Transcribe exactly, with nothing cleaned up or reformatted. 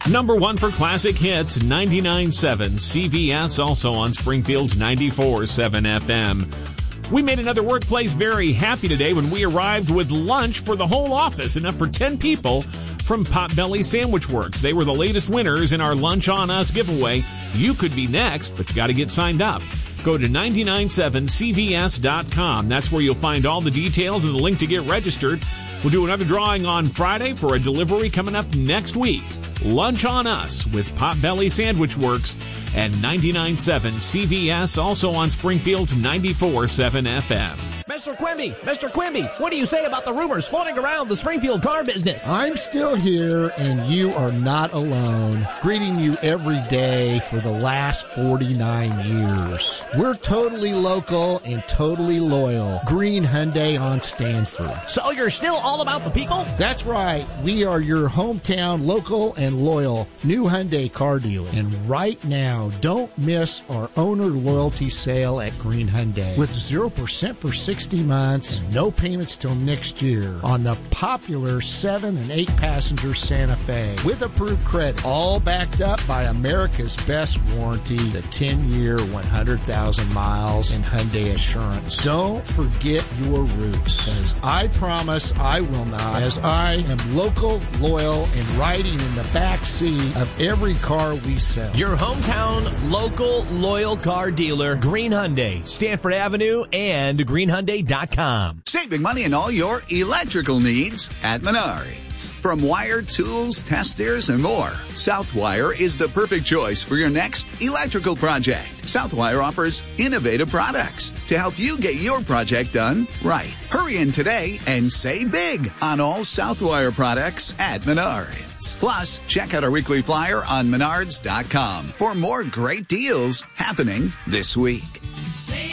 Number one for classic hits, ninety-nine point seven C V S, also on Springfield's ninety-four point seven F M. We made another workplace very happy today when we arrived with lunch for the whole office, enough for ten people, from Potbelly Sandwich Works. They were the latest winners in our Lunch on Us giveaway. You could be next, but you got to get signed up. Go to nine nine seven C V S dot com. That's where you'll find all the details and the link to get registered. We'll do another drawing on Friday for a delivery coming up next week. Lunch on Us with Potbelly Sandwich Works and ninety-nine point seven C V S, also on Springfield's ninety-four point seven F M. Mister Quimby, Mister Quimby, what do you say about the rumors floating around the Springfield car business? I'm still here, and you are not alone. Greeting you every day for the last forty-nine years. We're totally local and totally loyal. Green Hyundai on Stanford. So you're still all about the people? That's right. We are your hometown local and loyal new Hyundai car dealer. And right now, don't miss our owner loyalty sale at Green Hyundai. With zero percent for sixty months, no payments till next year on the popular seven and eight passenger Santa Fe with approved credit, all backed up by America's best warranty, the ten year, one hundred thousand miles in Hyundai Assurance. Don't forget your roots, as I promise I will not, as I am local, loyal, and riding in the back seat of every car we sell. Your hometown local loyal car dealer, Green Hyundai, Stanford Avenue, and green hyundai dot com. Saving money on all your electrical needs at Menards. From wire, tools, testers, and more, Southwire is the perfect choice for your next electrical project. Southwire offers innovative products to help you get your project done right. Hurry in today and save big on all Southwire products at Menards. Plus, check out our weekly flyer on menards dot com for more great deals happening this week.